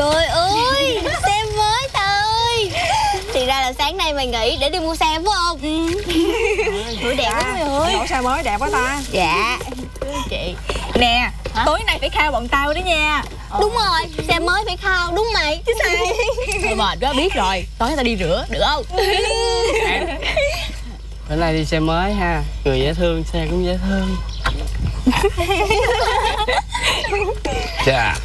Trời ơi, xe mới thôi. Thì ra là sáng nay mày nghỉ để đi mua xe phải không? Ủa đẹp lắm mày ơi. Đổ xe mới đẹp quá ta. Dạ. Chị nè, tối nay phải khao bọn tao đó nha. Đúng rồi, xe mới phải khao, đúng mày chứ sao. Thôi mệt quá, biết rồi. Tối nay tao đi rửa, được không? Bữa nay đi xe mới ha. Người dễ thương, xe cũng dễ thương. Chà,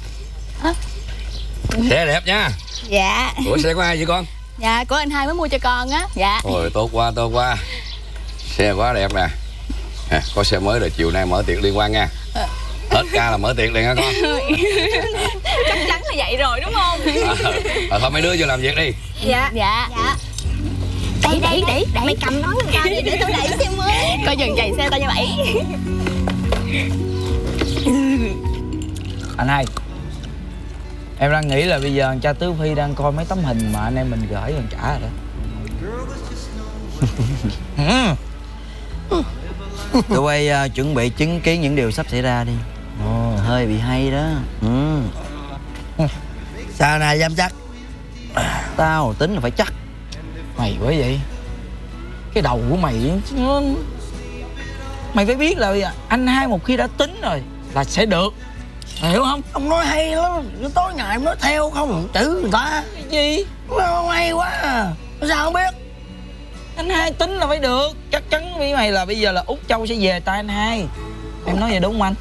xe đẹp nha. Dạ. Ủa xe của ai vậy con? Dạ, của anh Hai mới mua cho con á. Dạ. Ôi tốt quá, tốt quá. Xe quá đẹp nè. Có xe mới rồi, chiều nay mở tiệc liên quan nha. Hết ca là mở tiệc liền hả con? Chắc chắn là vậy rồi đúng không? Thôi mấy đứa vô làm việc đi. Dạ. Dạ. Đây, mày cầm nó lên cao đi để tao đẩy xe mới. Coi chừng chạy xe tao nha mày. Anh Hai, em đang nghĩ là bây giờ cha Tứ Phi đang coi mấy tấm hình mà anh em mình gửi còn trả rồi đó. Tụi bay chuẩn bị chứng kiến những điều sắp xảy ra đi. Hơi bị hay đó. Sao này dám chắc? Tao tính là phải chắc. Mày quá vậy. Cái đầu của mày nó... Mày phải biết là anh Hai một khi đã tính rồi là sẽ được. Mày hiểu không? Ông nói hay lắm. Tối ngày em nói theo không chữ người ta. Cái gì? Nó hay quá à. Sao không biết? Anh Hai tính là phải được. Chắc chắn với mày là bây giờ là Út Châu sẽ về tay anh Hai. Em nói vậy đúng không anh?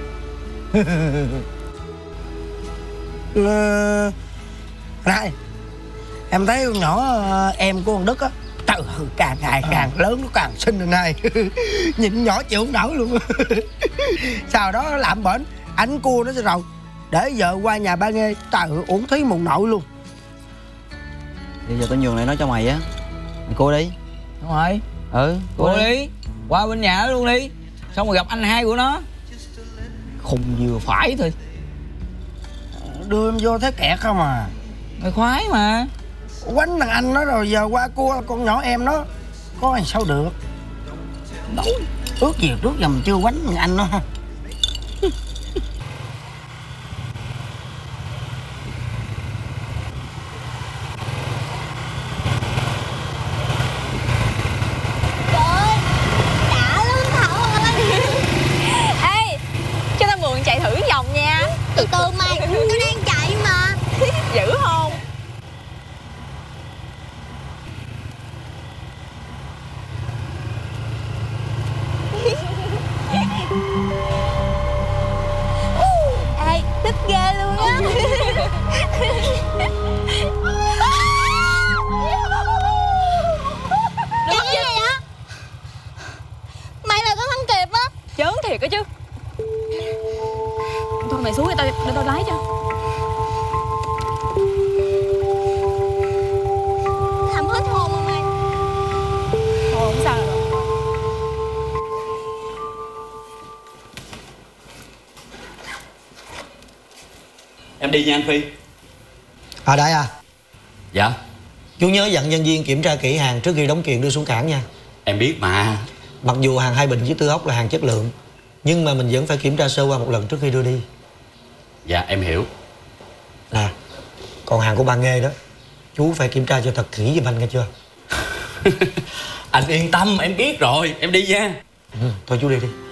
Này, em thấy con nhỏ em của con Đức á, trời ơi, càng ngày càng lớn nó càng xinh lên này. Nhìn nhỏ chịu không nổi luôn. Sau đó nó làm bệnh, ảnh cua nó rồi. Để vợ qua nhà ba Nghê, trời ơi, uổng thí mùng nội luôn. Bây giờ tao nhường lại nó cho mày á. Mày cô đi. Đúng rồi. Cô đi. Qua bên nhà nó luôn đi. Xong rồi gặp anh Hai của nó. Khùng vừa phải thôi. Đưa em vô thấy kẹt không à. Mày khoái mà. Quánh thằng anh nó rồi giờ qua cua con nhỏ em nó. Có làm sao được. Đâu. Ước gì trước giờ mình chưa quánh thằng anh nó. Ê, cho tao mượn chạy thử vòng nha. Từ từ mày, tao đang chạy mà. Dữ không? Ê, thích ghê luôn á. Cái gì vậy? Mày là có thắng kịp á. Chớn thiệt á chứ. Thôi mày xuống để tao lái cho. Làm hết hồn mà mày. Thôi không sao rồi. Em đi nha anh Phi. Đây à. Dạ. Chú nhớ dặn nhân viên kiểm tra kỹ hàng trước khi đóng kiện đưa xuống cảng nha. Em biết mà. Mặc dù hàng Hai Bình với Tư Hốc là hàng chất lượng, nhưng mà mình vẫn phải kiểm tra sơ qua một lần trước khi đưa đi. Dạ em hiểu. Nè, còn hàng của bà Nghê đó, chú phải kiểm tra cho thật kỹ giùm anh nghe chưa? Anh yên tâm, em biết rồi, em đi nha. Thôi chú đi đi.